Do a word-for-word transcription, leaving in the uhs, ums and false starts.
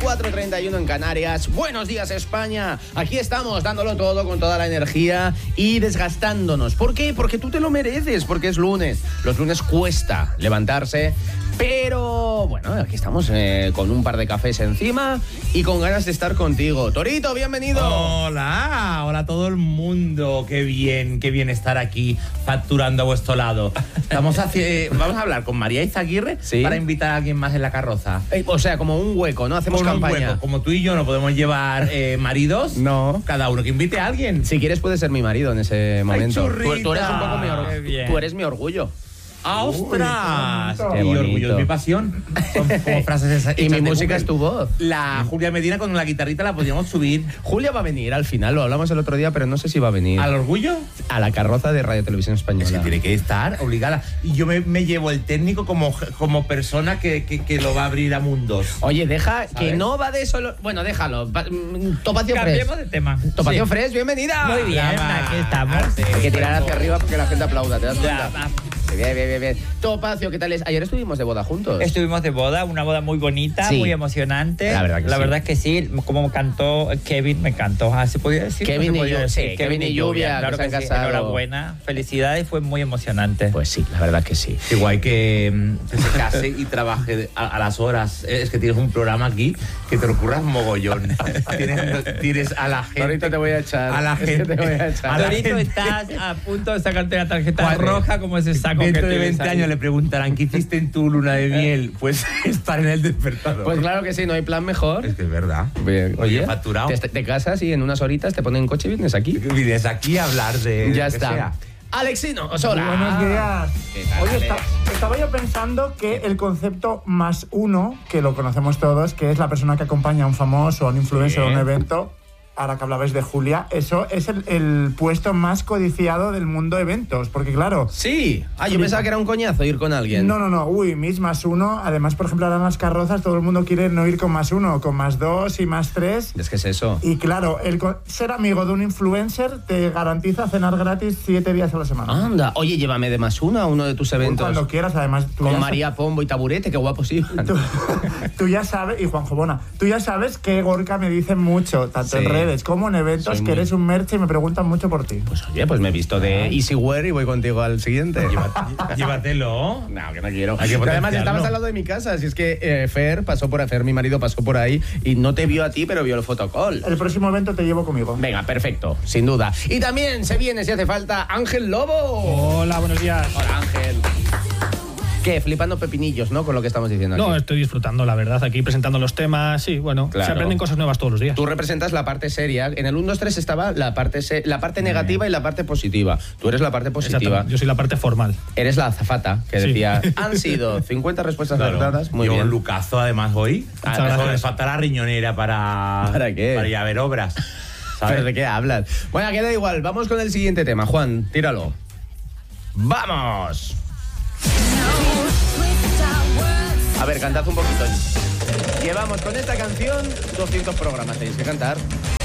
cuatro treinta y uno en Canarias. Buenos días, España. Aquí estamos dándolo todo con toda la energía y desgastándonos. ¿Por qué? Porque tú te lo mereces, porque es lunes. Los lunes cuesta levantarse, pero bueno, aquí estamos eh, con un par de cafés encima y con ganas de estar contigo. Torito, bienvenido. Hola, hola a todo el mundo. Qué bien, qué bien estar aquí facturando a vuestro lado. Vamos a, hacer, vamos a hablar con María Izaguirre, ¿sí?, para invitar a alguien más en la carroza. Eh, o sea, como un hueco, ¿no? Hacemos Como campaña. Un hueco. Como tú y yo no podemos llevar eh, maridos, no. Cada uno que invite a alguien. Si quieres puedes ser mi marido en ese momento. Ay, tú, tú eres un poco mi orgullo. Tú eres mi orgullo. ¡Ostras! Qué y bonito. orgullo es mi pasión. Son como frases esas. Y mi música es tu voz. La Julia Medina con la guitarrita la podríamos subir. Julia va a venir al final, lo hablamos el otro día, pero no sé si va a venir. ¿Al orgullo? A la carroza de Radio Televisión Española. Es que tiene que estar obligada. Y yo me, me llevo el técnico como, como persona que, que, que lo va a abrir a mundos. Oye, deja, ¿sabes? Que no va de solo... Bueno, déjalo. Va- mm, Topacio Fresh. Cambiemos de tema. Topacio Sí. Fresh, bienvenida. Muy bien, Brava. aquí estamos. Hay que tirar hacia arriba porque la gente aplauda, ¿te das Ya, cuenta? va. Bien, bien, bien, bien. Topacio, ¿qué tal es? Ayer estuvimos de boda juntos. Estuvimos de boda, una boda muy bonita, Sí. muy emocionante. La verdad que La sí. verdad es que sí, como cantó Kevin, me encantó. ¿Ah, ¿se podía decir? Kevin ¿No se y podía Lluvia, decir? sí, Kevin y Lluvia, claro que que, se han sí. casado. Enhorabuena, felicidades, fue muy emocionante. Pues sí, la verdad que sí. Qué guay que, mm, que se case y trabaje a, a las horas. Es que tienes un programa aquí que te lo curras mogollón. tienes, tienes a la gente. Ahorita te voy a echar. A la Es que gente. te voy a echar. A la Dorito, gente. estás a punto de sacarte la tarjeta Cuatro. roja como ese saco que Dentro de tienes veinte ahí. años le preguntarán ¿qué hiciste en tu luna de miel? Pues estar en el despertador. Pues claro que sí, no hay plan mejor. Es que es verdad. Bien, Oye, oye, facturado. te, te casas y en unas horitas te ponen coche y vienes aquí. Vienes aquí a hablar de. Ya lo que está. sea. Alexino, hola. Buenos días. ¿Qué tal, Oye, Alex? esta- estaba yo pensando que el concepto más uno, que lo conocemos todos, que es la persona que acompaña a un famoso, a un influencer, Sí. a un evento, ahora que hablabais de Julia, eso es el, el puesto más codiciado del mundo de eventos, porque claro... Sí. Ah, yo pensaba que era un coñazo ir con alguien. No, no, no, uy, mis más uno. Además, por ejemplo, ahora en las carrozas todo el mundo quiere no ir con más uno, con más dos y más tres. Es que es eso. Y claro, el co- ser amigo de un influencer te garantiza cenar gratis siete días a la semana. Anda. Oye, llévame de más uno a uno de tus eventos. Cuando quieras, además... tú Con ya María Pombo y Taburete, qué guapos iban. Tú, tú ya sabes, y Juanjo Bona, tú ya sabes que Gorka me dice mucho, tanto Sí. en redes como en eventos, Soy que muy- eres un merche y me preguntan mucho por ti. Pues oye, pues me he visto de Easywear y voy contigo al siguiente. Llévatelo. No, que no quiero. Hay que Pero además potenciarlo. estabas al lado de mi casa, si es que eh, Fer pasó por Fer, mi marido pasó por ahí y no te vio a ti, pero vio el fotocall. El próximo evento te llevo conmigo. Venga, perfecto, sin duda. Y también se viene, si hace falta, Ángel Lobo. Hola, buenos días. Hola, Ángel. ¿Qué? Flipando pepinillos, ¿no? Con lo que estamos diciendo aquí. No, estoy disfrutando, la verdad, aquí presentando los temas. Sí, bueno, Claro. se aprenden cosas nuevas todos los días. Tú representas la parte seria. En el uno, dos, tres estaba la parte, se- la parte negativa y la parte positiva. Tú eres la parte positiva. Exactamente, yo soy la parte formal. Eres la azafata que Sí. decía, han sido cincuenta respuestas acertadas. Muy Yo bien. un lucazo además hoy. Muchas Ah, gracias. les falta la riñonera para. ¿Para qué? Para ir a ver obras. ¿Sabes? ¿Pero de qué hablas? Bueno, que da igual. Vamos con el siguiente tema. Juan, tíralo. ¡Vamos! A ver, cantad un poquito. Llevamos con esta canción doscientos programas. Tenéis que cantar.